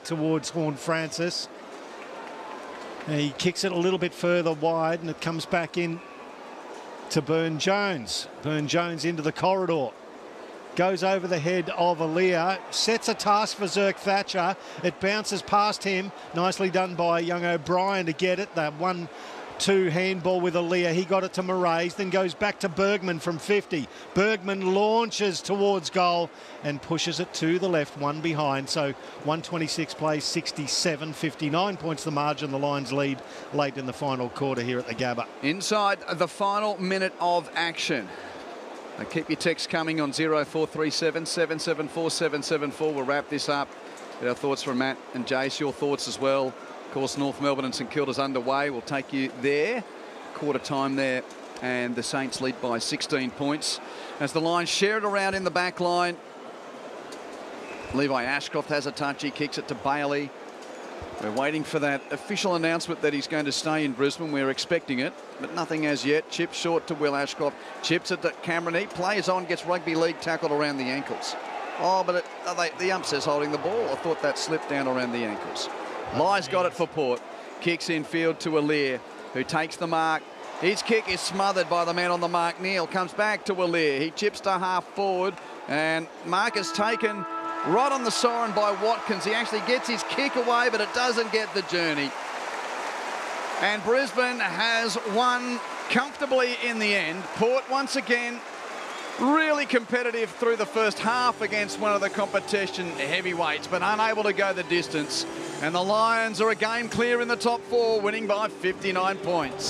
towards Horne-Francis. He kicks it a little bit further wide, and it comes back in to Byrne-Jones. Byrne-Jones into the corridor. Goes over the head of Aliir. Sets a task for Zirk Thatcher. It bounces past him. Nicely done by young O'Brien to get it. That 1-2 handball with Aliir. He got it to Moraes, then goes back to Bergman from 50. Bergman launches towards goal and pushes it to the left, one behind. So 1:26 plays 67, 59 points the margin. The Lions lead late in the final quarter here at the Gabba. Inside the final minute of action. Now keep your texts coming on 0437 774 774. We'll wrap this up. Get our thoughts from Matt and Jace, your thoughts as well. Of course, North Melbourne and St Kilda's underway. We'll take you there. Quarter time there, and the Saints lead by 16 points. As the Lions share it around in the back line. Levi Ashcroft has a touch. He kicks it to Bailey. We're waiting for that official announcement that he's going to stay in Brisbane. We're expecting it, but nothing as yet. Chip short to Will Ashcroft. Chips it to Cameron. He plays on, gets rugby league tackled around the ankles. Oh, but the ump says holding the ball. I thought that slipped down around the ankles. Ly's got it for Port. Kicks in field to Aliir, who takes the mark. His kick is smothered by the man on the mark. Neil comes back to Aliir. He chips to half forward, and mark is taken right on the siren by Watkins. He actually gets his kick away, but it doesn't get the journey. And Brisbane has won comfortably in the end. Port, once again, really competitive through the first half against one of the competition heavyweights, but unable to go the distance. And the Lions are a game clear in the top four, winning by 59 points.